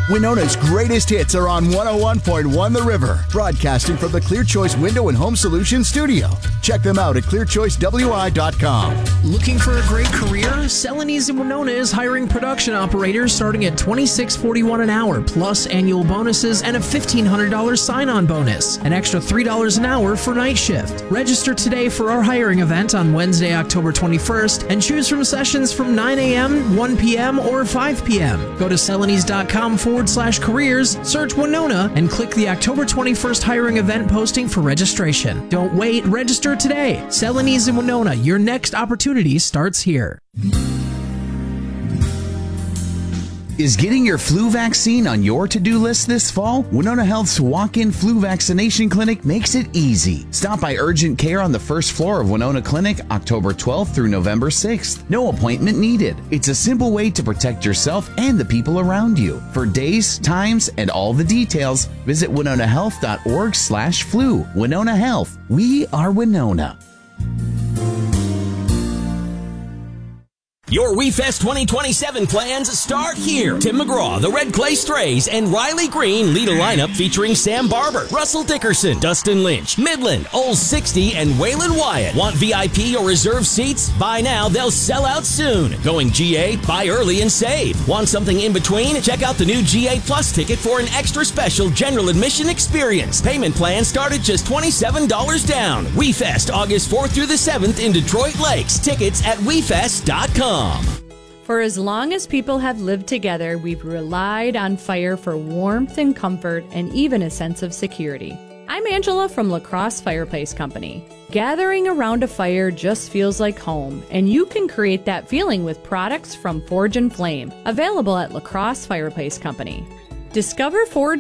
Winona's greatest hits are on 101.1 The River, broadcasting from the Clear Choice Window and Home Solutions studio. Check them out at clearchoicewi.com. Looking for a great career? Celanese in Winona is hiring production operators starting at $26.41 an hour, plus annual bonuses and a $1,500 sign-on bonus. An extra $3 an hour for night shift. Register today for our hiring event on Wednesday, October 21st, and choose from sessions from 9 a.m., 1 p.m., or 5 p.m. Go to celanese.com/careers, search Winona, and click the October 21st hiring event posting for registration. Don't wait, register today. Celanese in Winona, your next opportunity starts here. Is getting your flu vaccine on your to-do list this fall? Winona Health's walk-in flu vaccination clinic makes it easy. Stop by urgent care on the first floor of Winona Clinic, October 12th through November 6th. No appointment needed. It's a simple way to protect yourself and the people around you. For days, times, and all the details, visit winonahealth.org/flu. Winona Health. We are Winona. Your WeFest 2027 plans start here. Tim McGraw, the Red Clay Strays, and Riley Green lead a lineup featuring Sam Barber, Russell Dickerson, Dustin Lynch, Midland, Old 60, and Waylon Wyatt. Want VIP or reserved seats? Buy now, they'll sell out soon. Going GA? Buy early and save. Want something in between? Check out the new GA Plus ticket for an extra special general admission experience. Payment plans start at just $27 down. WeFest, August 4th through the 7th in Detroit Lakes. Tickets at WeFest.com. For as long as people have lived together, we've relied on fire for warmth and comfort and even a sense of security. I'm Angela from La Crosse Fireplace Company. Gathering around a fire just feels like home, and you can create that feeling with products from Forge and Flame, available at La Crosse Fireplace Company. Discover Forge